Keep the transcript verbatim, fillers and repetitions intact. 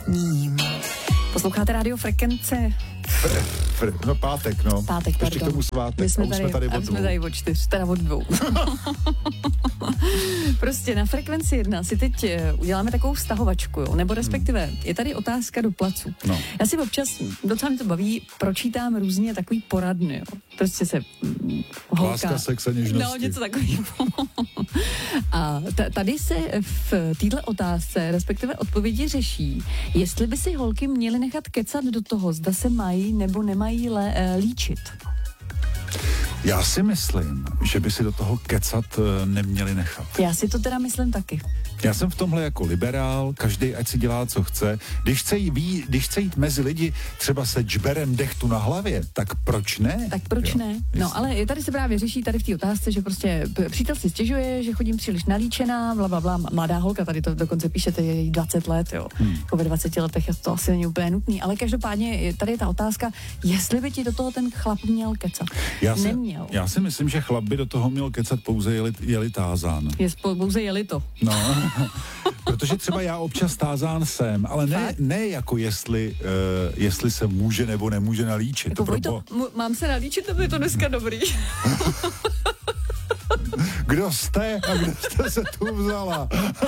ním. Posloucháte Radio Frekvence. Fre, fre, no pátek, no. Pátek, ještě pardon. k tomu svátek. My jsme a už tady, jsme tady od jsme tady od čtyř, teda od dvou. Prostě na Frekvenci jedna si teď uděláme takovou vztahovačku, jo? Nebo respektive je tady otázka do placu. No. Já si občas, docela mě to baví, pročítám různě takový poradny, jo? Prostě se mm, holka... Láska, sex a něžnosti. No, něco takového. A t- tady se v této otázce, respektive odpovědi řeší, jestli by si holky měly nechat kecat do toho, zda se mají nebo nemají lé, e, líčit. Já si myslím, že by si do toho kecat neměli nechat. Já si to teda myslím taky. Já jsem v tomhle jako liberál, každý ať si dělá, co chce. Když chce, jí, když chce jít mezi lidi, třeba se džberem dechtu na hlavě, tak proč ne? Tak proč jo, ne? Jestli. No, ale tady se právě řeší tady v té otázce, že prostě přítel si stěžuje, že chodím příliš nalíčená, bla, bla, bla. Mladá holka, tady to dokonce píšete, je jí dvacet let, jo. Hmm. Jako ve dvaceti letech je to asi není úplně nutný, ale každopádně tady je ta otázka, jestli by ti do toho ten chlap měl kecat. Já si, Neměl. Já si myslím, že chlap by do toho měl kecat pouze jeli, jeli tázán. Je pouze jeli to. No, protože třeba já občas tázán jsem, ale ne, ne jako jestli, uh, jestli se může nebo nemůže nalíčit. Jako to Vojto, m- mám se nalíčit, nebo je to dneska dobrý? Kdo jste a kde jste se tu vzala?